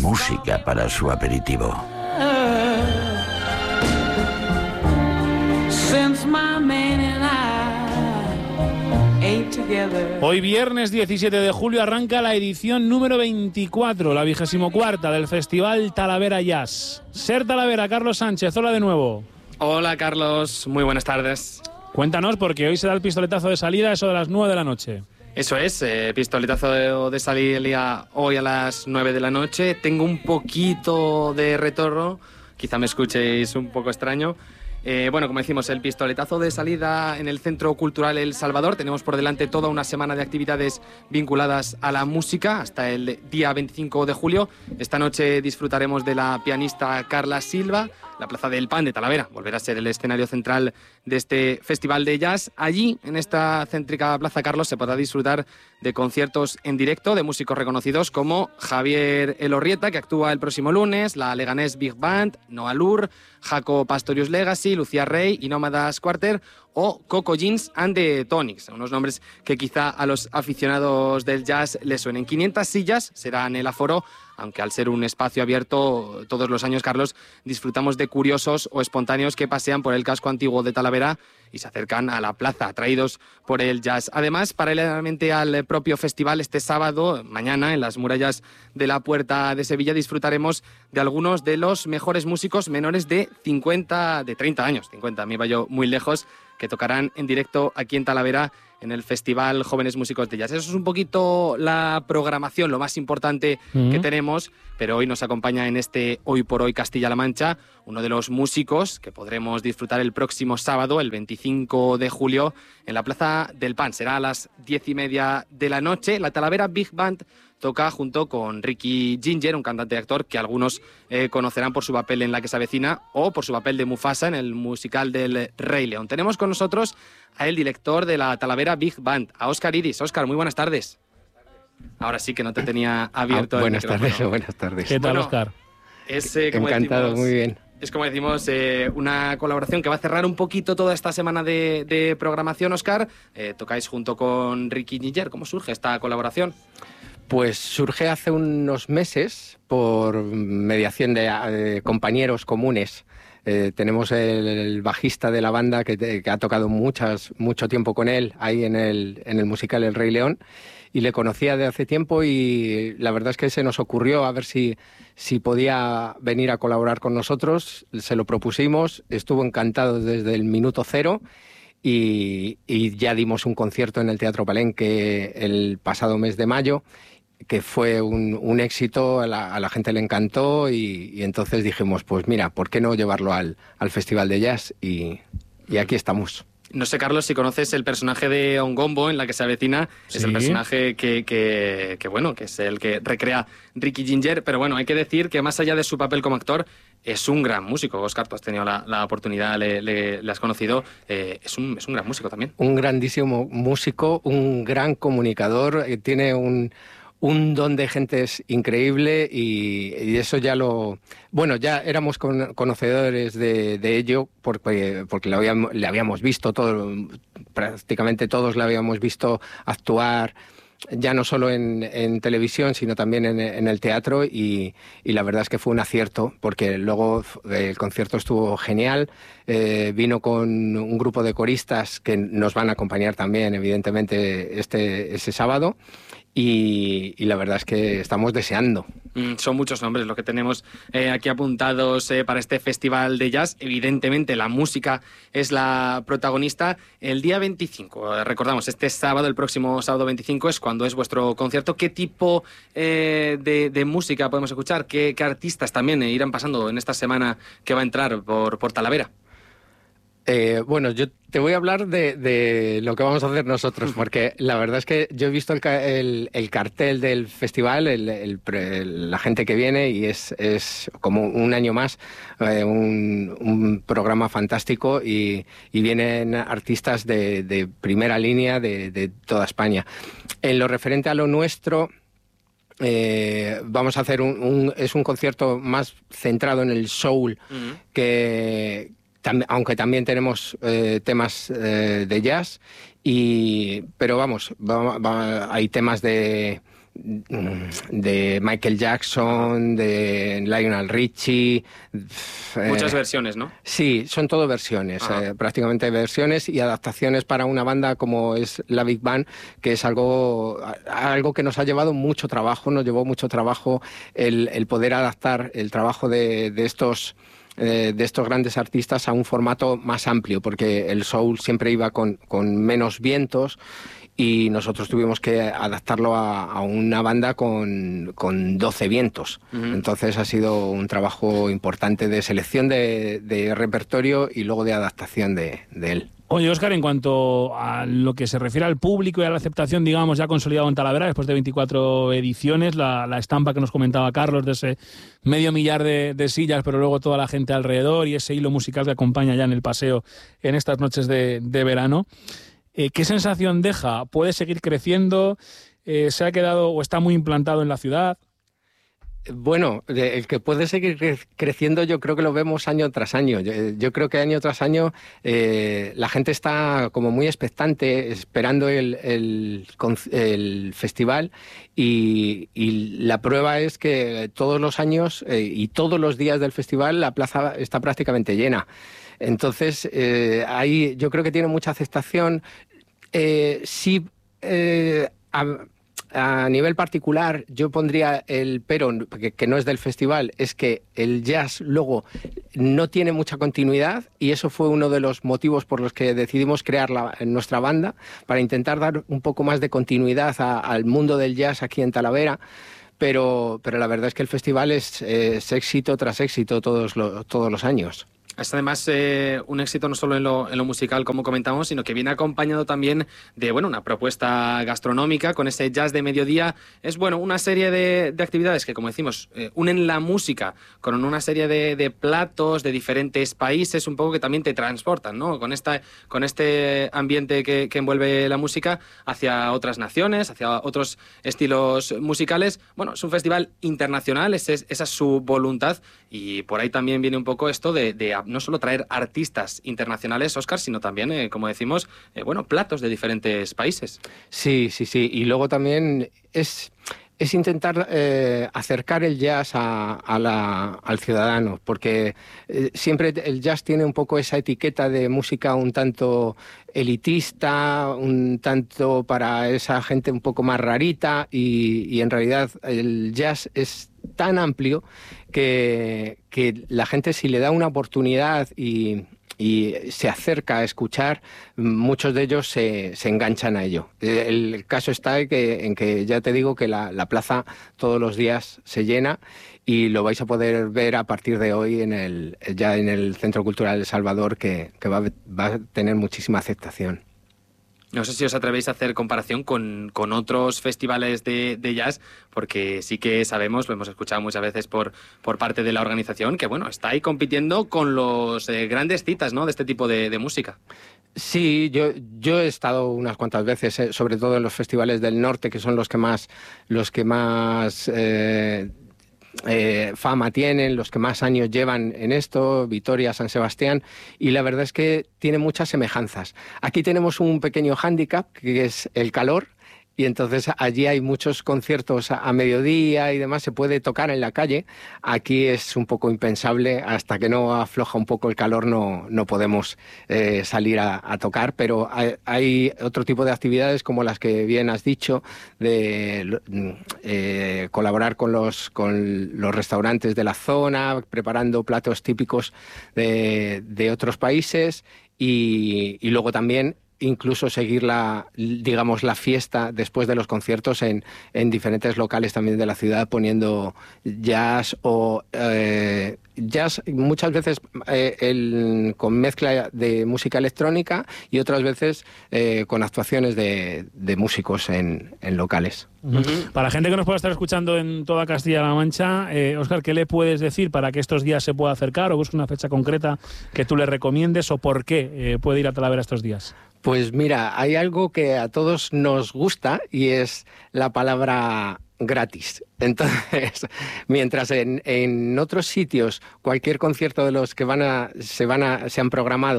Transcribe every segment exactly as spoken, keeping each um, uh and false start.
música para su aperitivo. Hoy viernes diecisiete de julio arranca la edición número veinticuatro, la vigésimo cuarta del Festival Talavera Jazz. Ser Talavera, Carlos Sánchez, hola de nuevo. Hola Carlos, muy buenas tardes. Cuéntanos, porque hoy se da el pistoletazo de salida, eso de las nueve de la noche. Eso es, eh, pistoletazo de, de salida hoy a las nueve de la noche. Tengo un poquito de retorno, quizá me escuchéis un poco extraño. Eh, bueno, como decimos, el pistoletazo de salida en el Centro Cultural El Salvador. Tenemos por delante toda una semana de actividades vinculadas a la música hasta el día veinticinco de julio. Esta noche disfrutaremos de la pianista Carla Silva. La Plaza del Pan de Talavera volverá a ser el escenario central de este festival de jazz. Allí, en esta céntrica Plaza Carlos, se podrá disfrutar de conciertos en directo de músicos reconocidos como Javier Elorrieta, que actúa el próximo lunes, la Leganés Big Band, Noah Lur, Jaco Pastorius Legacy, Lucía Rey y Nómadas Quarter o Coco Jeans and the Tonics, unos nombres que quizá a los aficionados del jazz les suenen. quinientas sillas serán el aforo, aunque al ser un espacio abierto todos los años, Carlos, disfrutamos de curiosos o espontáneos que pasean por el casco antiguo de Talavera y se acercan a la plaza, atraídos por el jazz. Además, paralelamente al propio festival, este sábado, mañana, en las murallas de la Puerta de Sevilla, disfrutaremos de algunos de los mejores músicos menores de cincuenta, de treinta años, cincuenta, me iba yo muy lejos, que tocarán en directo aquí en Talavera en el Festival Jóvenes Músicos de Jazz. Eso es un poquito la programación, lo más importante mm. que tenemos, pero hoy nos acompaña en este Hoy por Hoy Castilla-La Mancha uno de los músicos que podremos disfrutar el próximo sábado, el veinticinco de julio, en la Plaza del Pan. Será a las diez y media de la noche. La Talavera Big Band toca junto con Ricky Ginger, un cantante y actor que algunos eh, conocerán por su papel en La que se avecina o por su papel de Mufasa en el musical del Rey León. Tenemos con nosotros a el director de la Talavera Big Band, a Óscar Iris. Óscar, muy buenas tardes. Ahora sí que no te tenía abierto ah, el buenas micrófono. tardes, buenas tardes. ¿Qué tal, bueno, Óscar? Es, eh, como Encantado, decimos, muy bien. Es como decimos, eh, una colaboración que va a cerrar un poquito toda esta semana de, de programación, Óscar. Eh, tocáis junto con Ricky Ginger. ¿Cómo surge esta colaboración? Pues surge hace unos meses por mediación de, de compañeros comunes. Eh, tenemos el, el bajista de la banda que, que ha tocado muchas, mucho tiempo con él ahí en el, en el musical El Rey León, y le conocía de hace tiempo y la verdad es que se nos ocurrió a ver si, si podía venir a colaborar con nosotros. Se lo propusimos, estuvo encantado desde el minuto cero. Y, y ya dimos un concierto en el Teatro Palenque el pasado mes de mayo, que fue un, un éxito, a la, a la gente le encantó y, y entonces dijimos, pues mira, ¿por qué no llevarlo al, al Festival de Jazz? Y, y aquí estamos. No sé, Carlos, si conoces el personaje de Ongombo en La que se avecina. Sí. Es el personaje que, que, que, bueno, que es el que recrea Ricky Ginger. Pero bueno, hay que decir que más allá de su papel como actor, es un gran músico. Óscar, tú has tenido la, la oportunidad, le, le, le has conocido. Eh, es, un, es un gran músico también. Un grandísimo músico, un gran comunicador, eh, tiene un... un don de gente es increíble y, y eso ya lo... Bueno, ya éramos con, conocedores de, de ello porque, porque le, habíamos, le habíamos visto todo, prácticamente todos le habíamos visto actuar, ya no solo en, en televisión, sino también en, en el teatro y, y la verdad es que fue un acierto porque luego el concierto estuvo genial, eh, vino con un grupo de coristas que nos van a acompañar también, evidentemente, este, ese sábado. Y, y la verdad es que estamos deseando. Mm, son muchos nombres los que tenemos eh, aquí apuntados eh, para este festival de jazz. Evidentemente la música es la protagonista. El día veinticinco, eh, recordamos, este sábado, el próximo sábado veinticinco es cuando es vuestro concierto. ¿Qué tipo eh, de, de música podemos escuchar? ¿Qué, qué artistas también eh, irán pasando en esta semana que va a entrar por, por Talavera? Eh, bueno, yo te voy a hablar de, de lo que vamos a hacer nosotros, porque la verdad es que yo he visto el, el, el cartel del festival, el, el, el, la gente que viene, y es, es como un año más, eh, un, un programa fantástico, y, y vienen artistas de, de primera línea de, de toda España. En lo referente a lo nuestro... Eh, vamos a hacer un, un... es un concierto más centrado en el soul, uh-huh. que... aunque también tenemos eh, temas eh, de jazz, y, pero vamos, va, va, hay temas de, de Michael Jackson, de Lionel Richie. Muchas eh, versiones, ¿no? Sí, son todo versiones, eh, prácticamente versiones y adaptaciones para una banda como es la Big Band, que es algo, algo que nos ha llevado mucho trabajo, nos llevó mucho trabajo el, el poder adaptar el trabajo de, de estos... de estos grandes artistas a un formato más amplio, porque el soul siempre iba con, con menos vientos y nosotros tuvimos que adaptarlo a, a una banda con, con doce vientos. Uh-huh. Entonces ha sido un trabajo importante de selección de, de repertorio y luego de adaptación de, de él. Oye, Óscar, en cuanto a lo que se refiere al público y a la aceptación, digamos, ya consolidado en Talavera, después de veinticuatro ediciones, la, la estampa que nos comentaba Carlos de ese medio millar de, de sillas, pero luego toda la gente alrededor y ese hilo musical que acompaña ya en el paseo en estas noches de, de verano, eh, ¿qué sensación deja? ¿Puede seguir creciendo? Eh, ¿Se ha quedado o está muy implantado en la ciudad? Bueno, el que puede seguir cre- creciendo yo creo que lo vemos año tras año. Yo, yo creo que año tras año eh, la gente está como muy expectante, esperando el, el, el festival y, y la prueba es que todos los años eh, y todos los días del festival la plaza está prácticamente llena. Entonces, eh, ahí yo creo que tiene mucha aceptación. Eh, sí, eh, a, A nivel particular, yo pondría el pero, que, que no es del festival, es que el jazz luego no tiene mucha continuidad y eso fue uno de los motivos por los que decidimos crear la, nuestra banda, para intentar dar un poco más de continuidad a, al mundo del jazz aquí en Talavera. Pero, pero la verdad es que el festival es, es éxito tras éxito todos, lo, todos los años. Es además eh, un éxito no solo en lo, en lo musical, como comentamos, sino que viene acompañado también de bueno, una propuesta gastronómica con ese jazz de mediodía. Es bueno, una serie de, de actividades que, como decimos, eh, unen la música con una serie de, de platos de diferentes países, un poco que también te transportan, ¿no? Con, esta, con este ambiente que, que envuelve la música hacia otras naciones, hacia otros estilos musicales. Bueno, es un festival internacional, esa es, esa es su voluntad y por ahí también viene un poco esto de, de no solo traer artistas internacionales, Óscar, sino también, eh, como decimos, eh, bueno, platos de diferentes países. Sí, sí, sí. Y luego también es, es intentar eh, acercar el jazz a, a la, al ciudadano, porque eh, siempre el jazz tiene un poco esa etiqueta de música un tanto elitista, un tanto para esa gente un poco más rarita y, y en realidad el jazz es tan amplio que, que la gente, si le da una oportunidad y, y se acerca a escuchar, muchos de ellos se, se enganchan a ello. El caso está en que, en que ya te digo que la, la plaza todos los días se llena y lo vais a poder ver a partir de hoy en el, ya en el Centro Cultural El Salvador, que, que va, va a tener muchísima aceptación. No sé si os atrevéis a hacer comparación con, con otros festivales de, de jazz, porque sí que sabemos, lo hemos escuchado muchas veces por, por parte de la organización, que bueno, está ahí compitiendo con los eh, grandes citas, ¿no?, de este tipo de, de música. Sí, yo, yo he estado unas cuantas veces, eh, sobre todo en los festivales del norte, que son los que más, los que más eh, eh, fama tienen, los que más años llevan en esto, Vitoria, San Sebastián, y la verdad es que tiene muchas semejanzas. Aquí tenemos un pequeño hándicap, que es el calor, y entonces allí hay muchos conciertos a, a mediodía y demás, se puede tocar en la calle. Aquí es un poco impensable, hasta que no afloja un poco el calor no, no podemos eh, salir a, a tocar, pero hay, hay otro tipo de actividades como las que bien has dicho, de eh, colaborar con los, con los restaurantes de la zona, preparando platos típicos de, de otros países y, y luego también incluso seguir la, digamos, la fiesta después de los conciertos en, en diferentes locales también de la ciudad, poniendo jazz o eh, jazz muchas veces eh, el, con mezcla de música electrónica y otras veces eh, con actuaciones de, de músicos en, en locales. Uh-huh. Para la gente que nos pueda estar escuchando en toda Castilla-La Mancha, eh, Óscar, ¿qué le puedes decir para que estos días se pueda acercar o busque una fecha concreta que tú le recomiendes o por qué eh, puede ir a Talavera estos días? Pues mira, hay algo que a todos nos gusta y es la palabra gratis. Entonces, mientras en, en otros sitios cualquier concierto de los que van a, se, van a, se han programado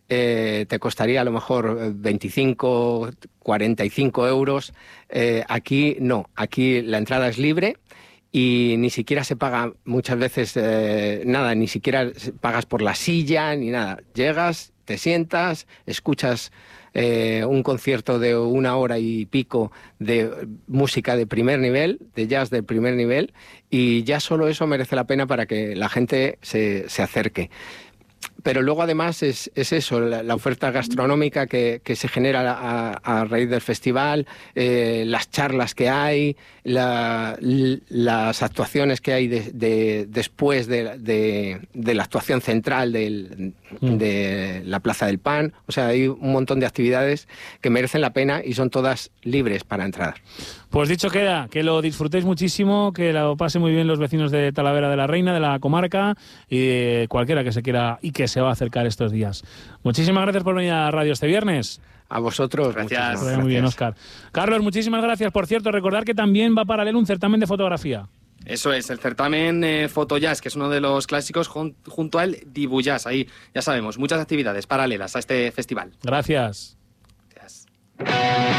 eh, te costaría a lo mejor veinticinco, cuarenta y cinco euros. Eh, aquí no, aquí la entrada es libre y ni siquiera se paga muchas veces eh, nada, ni siquiera pagas por la silla ni nada. Llegas, te sientas, escuchas eh, un concierto de una hora y pico de música de primer nivel, de jazz de primer nivel, y ya solo eso merece la pena para que la gente se, se acerque. Pero luego además es, es eso, la, la oferta gastronómica que, que se genera a, a raíz del festival, eh, las charlas que hay, la, las actuaciones que hay de, de, después de, de, de la actuación central del, de la Plaza del Pan. O sea, hay un montón de actividades que merecen la pena y son todas libres para entrar. Pues dicho queda, que lo disfrutéis muchísimo, que lo pasen muy bien los vecinos de Talavera de la Reina, de la comarca, y eh, cualquiera que se quiera y que se va a acercar estos días. Muchísimas gracias por venir a radio este viernes. A vosotros, gracias. Gracias. Muy bien, Óscar. Carlos, muchísimas gracias. Por cierto, recordar que también va paralelo un certamen de fotografía. Eso es, el certamen eh, Fotojazz, que es uno de los clásicos, jun junto al Dibujazz. Ahí, ya sabemos, muchas actividades paralelas a este festival. Gracias. Gracias.